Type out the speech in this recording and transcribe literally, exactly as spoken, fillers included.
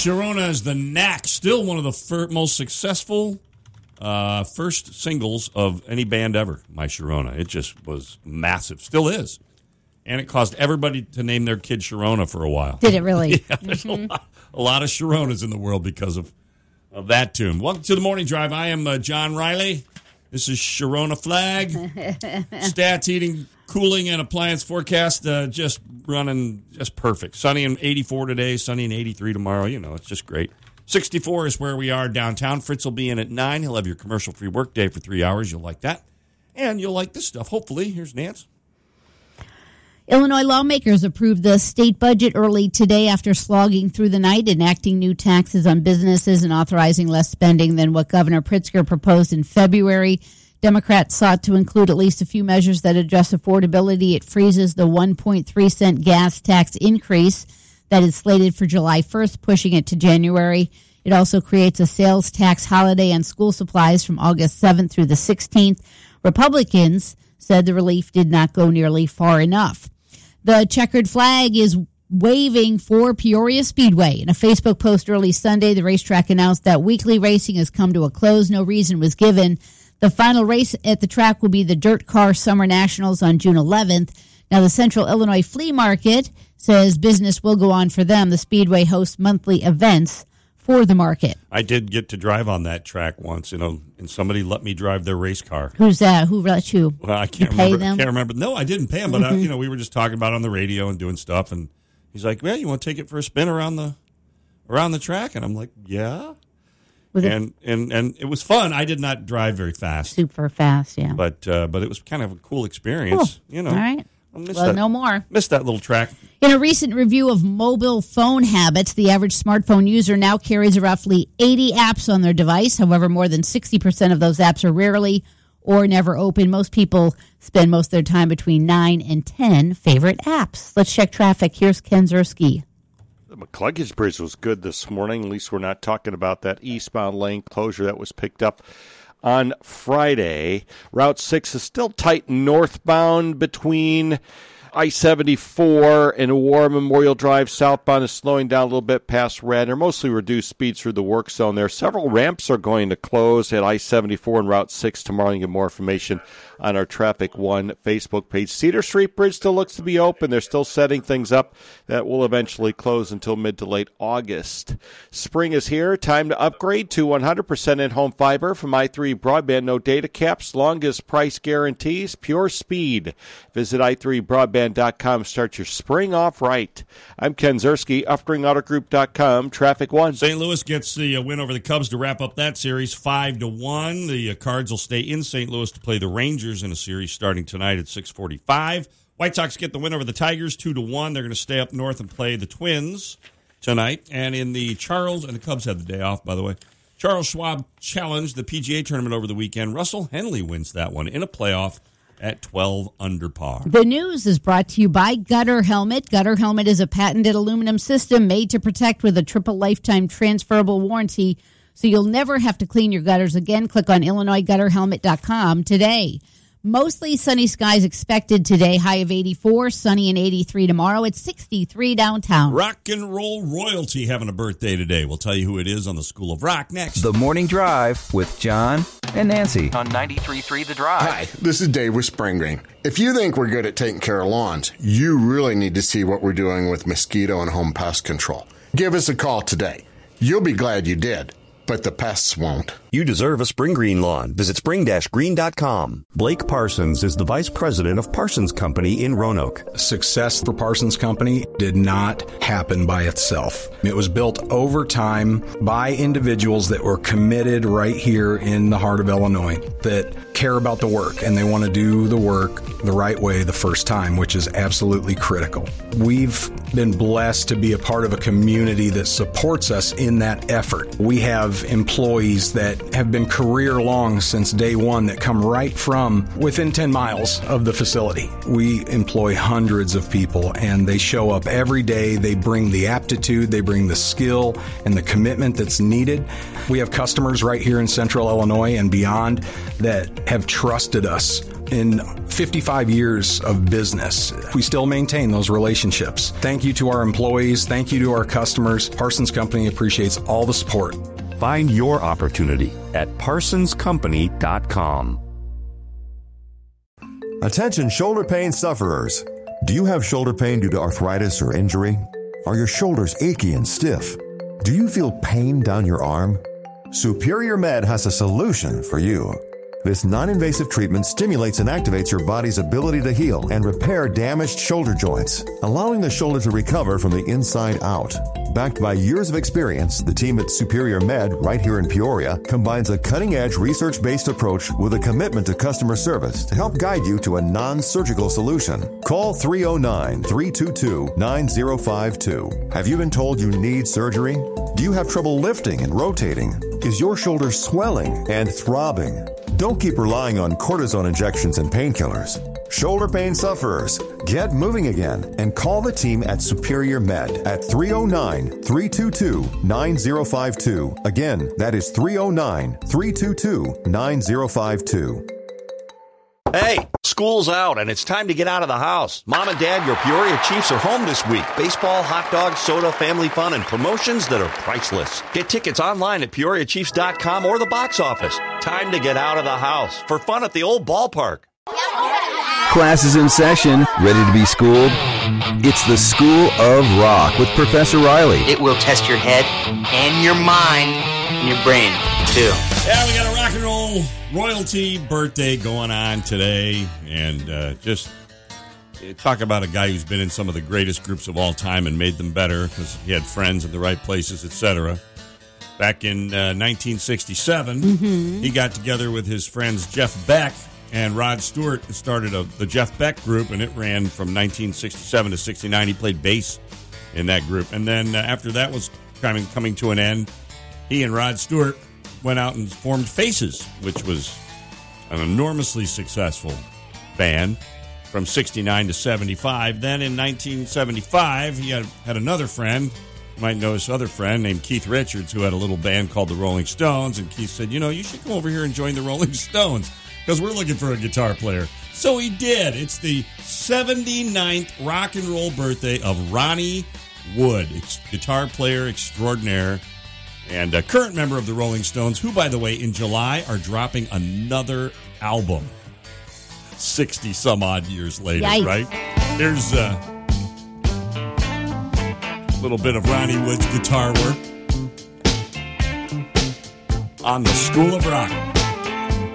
Sharona is the Knack, still one of the fir- most successful uh, first singles of any band ever, My Sharona. It just was massive, still is. And it caused everybody to name their kid Sharona for a while. Did it really? Yeah, there's mm-hmm. a, lot, a lot of Sharonas in the world because of, of that tune. Welcome to the Morning Drive. I am uh, John Riley. This is Sharona Flag. Stats, heating, cooling, and appliance forecast uh, just running just perfect. Sunny and eighty-four today, sunny and eighty-three tomorrow. You know, it's just great. sixty-four is where we are downtown. Fritz will be in at nine. He'll have your commercial-free work day for three hours. You'll like that. And you'll like this stuff, hopefully. Here's Nance. Illinois lawmakers approved the state budget early today after slogging through the night, enacting new taxes on businesses and authorizing less spending than what Governor Pritzker proposed in February. Democrats sought to include at least a few measures that address affordability. It freezes the one point three cent gas tax increase that is slated for July first, pushing it to January. It also creates a sales tax holiday on school supplies from August seventh through the sixteenth. Republicans said the relief did not go nearly far enough. The checkered flag is waving for Peoria Speedway. In a Facebook post early Sunday, the racetrack announced that weekly racing has come to a close. No reason was given. The final race at the track will be the Dirt Car Summer Nationals on June eleventh. Now, the Central Illinois Flea Market says business will go on for them. The Speedway hosts monthly events for the market. I did get to drive on that track once, you know, and somebody let me drive their race car. Who's that? Who let you? Well, I can't you pay remember. Them? I can't remember. No, I didn't pay him, but mm-hmm. I, you know, we were just talking about it on the radio and doing stuff, and he's like, "Well, you want to take it for a spin around the around the track?" And I'm like, "Yeah." Was and, it? and and it was fun. I did not drive very fast, super fast, yeah. But uh, but it was kind of a cool experience, cool. you know. All right. Well, that, no more. Missed that little track. In a recent review of mobile phone habits, the average smartphone user now carries roughly eighty apps on their device. However, more than sixty percent of those apps are rarely or never open. Most people spend most of their time between nine and ten favorite apps. Let's check traffic. Here's Ken Zerski. The McCluggage Bridge was good this morning. At least we're not talking about that eastbound lane closure that was picked up on Friday. Route six is still tight northbound between I seventy-four and War Memorial Drive. Southbound is slowing down a little bit past Radnor. Mostly reduced speeds through the work zone there. Several ramps are going to close at I seventy-four and Route six tomorrow. You can get more information on our Traffic One Facebook page. Cedar Street Bridge still looks to be open. They're still setting things up. That will eventually close until mid to late August. Spring is here. Time to upgrade to one hundred percent in-home fiber from i three Broadband. No data caps, longest price guarantees, pure speed. Visit i three broadband dot com. Start your spring off right. I'm Ken Zerski, Uftring Auto Group dot com. Traffic One. Saint Louis gets the uh, win over the Cubs to wrap up that series, five to one. The uh, Cards will stay in Saint Louis to play the Rangers in a series starting tonight at six forty-five. White Sox get the win over the Tigers, two to one. They're going to stay up north and play the Twins tonight. And in the Charles, and the Cubs had the day off, by the way, Charles Schwab Challenge, the P G A tournament over the weekend. Russell Henley wins that one in a playoff at twelve under par. The news is brought to you by Gutter Helmet. Gutter Helmet is a patented aluminum system made to protect with a triple lifetime transferable warranty, so you'll never have to clean your gutters again. Click on Illinois Gutter Helmet dot com today. Mostly sunny skies expected today, high of eighty-four, sunny and eighty-three tomorrow. It's sixty-three downtown. Rock and roll royalty having a birthday today. We'll tell you who it is on the School of Rock next. The Morning Drive with John and Nancy on ninety-three point three The Drive. Hi, this is Dave with Spring Green. If you think we're good at taking care of lawns, you really need to see what we're doing with mosquito and home pest control. Give us a call today. You'll be glad you did, but the pests won't. You deserve a Spring Green lawn. Visit spring dash green dot com. Blake Parsons is the vice president of Parsons Company in Roanoke. Success for Parsons Company did not happen by itself. It was built over time by individuals that were committed right here in the heart of Illinois, that care about the work and they want to do the work the right way the first time, which is absolutely critical. We've been blessed to be a part of a community that supports us in that effort. We have employees that have been career long since day one that come right from within ten miles of the facility. We employ hundreds of people and they show up every day. They bring the aptitude, they bring the skill and the commitment that's needed. We have customers right here in Central Illinois and beyond that have trusted us in fifty-five years of business. We still maintain those relationships. Thank you to our employees. Thank you to our customers. Parsons Company appreciates all the support. Find your opportunity at parsons company dot com. Attention shoulder pain sufferers. Do you have shoulder pain due to arthritis or injury? Are your shoulders achy and stiff? Do you feel pain down your arm? Superior Med has a solution for you. This non-invasive treatment stimulates and activates your body's ability to heal and repair damaged shoulder joints, allowing the shoulder to recover from the inside out. Backed by years of experience, the team at Superior Med, right here in Peoria, combines a cutting-edge research-based approach with a commitment to customer service to help guide you to a non-surgical solution. Call three oh nine, three two two, nine oh five two. Have you been told you need surgery? Do you have trouble lifting and rotating? Is your shoulder swelling and throbbing? Don't keep relying on cortisone injections and painkillers. Shoulder pain sufferers, get moving again and call the team at Superior Med at three oh nine, three two two, nine oh five two. Again, that is three oh nine, three two two, nine oh five two. Hey, school's out and it's time to get out of the house. Mom and Dad, your Peoria Chiefs are home this week. Baseball, hot dogs, soda, family fun, and promotions that are priceless. Get tickets online at peoria chiefs dot com or the box office. Time to get out of the house for fun at the old ballpark. Class is in session. Ready to be schooled? It's the School of Rock with Professor Riley. It will test your head and your mind and your brain, too. Yeah, we got a rock and roll royalty birthday going on today. And uh, just talk about a guy who's been in some of the greatest groups of all time and made them better because he had friends in the right places, et cetera. Back in uh, nineteen sixty-seven, mm-hmm. he got together with his friends Jeff Beck and Rod Stewart and started a, the Jeff Beck group, and it ran from nineteen sixty-seven to sixty-nine. He played bass in that group. And then uh, after that was kind of coming to an end, he and Rod Stewart went out and formed Faces, which was an enormously successful band from sixty-nine to seventy-five. Then in nineteen seventy-five, he had, had another friend. You might know his other friend named Keith Richards, who had a little band called the Rolling Stones. And Keith said, you know, you should come over here and join the Rolling Stones because we're looking for a guitar player. So he did. It's the seventy-ninth rock and roll birthday of Ronnie Wood, guitar player extraordinaire and a current member of the Rolling Stones, who, by the way, in July are dropping another album sixty-some-odd years later, Yikes. Right? Here's a little bit of Ronnie Wood's guitar work on the School of Rock.